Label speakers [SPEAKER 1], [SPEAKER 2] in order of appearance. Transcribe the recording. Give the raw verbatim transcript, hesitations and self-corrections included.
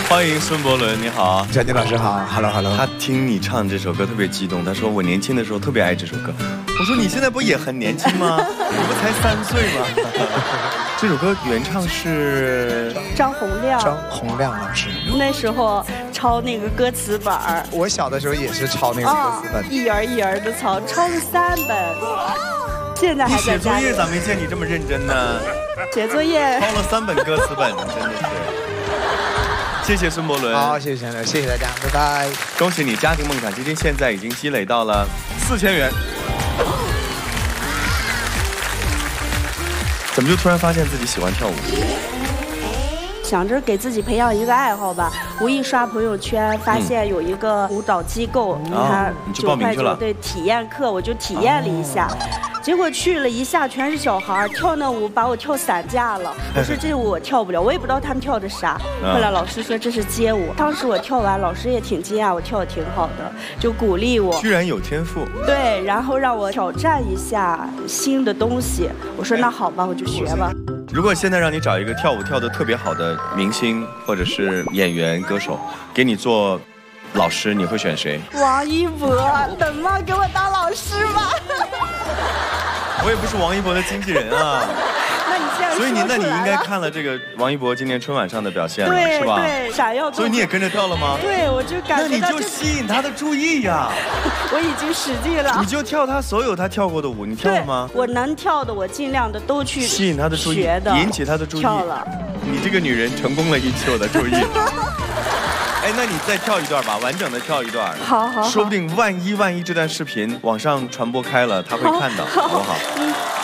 [SPEAKER 1] 欢迎孙伯伦，你好，
[SPEAKER 2] 佳妮老师好 ，Hello Hello。
[SPEAKER 1] 他听你唱这首歌特别激动，他说我年轻的时候特别爱这首歌。我说你现在不也很年轻吗？你不才三岁吗？这首歌原唱是
[SPEAKER 3] 张洪亮，
[SPEAKER 2] 张洪亮老师。
[SPEAKER 3] 那时候抄那个歌词本儿，
[SPEAKER 2] 我小的时候也是抄那个歌词本，
[SPEAKER 3] 哦、一人一人的抄，抄了三本。现在还在家里。
[SPEAKER 1] 你写作业咋没见你这么认真呢？
[SPEAKER 3] 写作业
[SPEAKER 1] 抄了三本歌词本，真的是。谢谢孙伯伦，
[SPEAKER 2] 好，谢谢谢谢大家，拜拜。
[SPEAKER 1] 恭喜你，家庭梦想基金现在已经积累到了四千元。怎么就突然发现自己喜欢跳舞？
[SPEAKER 3] 想着给自己培养一个爱好吧，无意刷朋友圈，发现有一个舞蹈机构，
[SPEAKER 1] 嗯、
[SPEAKER 3] 他
[SPEAKER 1] 九块九
[SPEAKER 3] 对体验课，我就体验了一下。哦，结果去了一下全是小孩跳那舞，把我跳散架了。我说这舞我跳不了，我也不知道他们跳的啥。后来老师说这是街舞，当时我跳完，老师也挺惊讶，我跳的挺好的，就鼓励我。
[SPEAKER 1] 居然有天赋。对，
[SPEAKER 3] 然后让我挑战一下新的东西。我说那好吧，我就学吧。
[SPEAKER 1] 如果现在让你找一个跳舞跳得特别好的明星或者是演员、歌手，给你做老师，你会选谁？
[SPEAKER 3] 王一博，能吗？给我当老师吧。
[SPEAKER 1] 我也不是王一博的经纪人啊。
[SPEAKER 3] 那你现在
[SPEAKER 1] 所以你那你应该看了这个王一博今年春晚上的表现了，
[SPEAKER 3] 对
[SPEAKER 1] 是吧？
[SPEAKER 3] 对，闪耀。
[SPEAKER 1] 所以你也跟着跳了吗？
[SPEAKER 3] 对，我就感觉。
[SPEAKER 1] 那你就吸引他的注意呀。
[SPEAKER 3] 我已经使劲了。
[SPEAKER 1] 你就跳他所有他跳过的舞，你跳了吗？
[SPEAKER 3] 我能跳的，我尽量的都去
[SPEAKER 1] 吸引他的注意，引起他的注意。
[SPEAKER 3] 跳了。
[SPEAKER 1] 你这个女人成功了引起我的注意。哎，那你再跳一段吧，完整的跳一段。
[SPEAKER 3] 好好好。
[SPEAKER 1] 说不定万一万一这段视频网上传播开了，他会看到，好不好？嗯。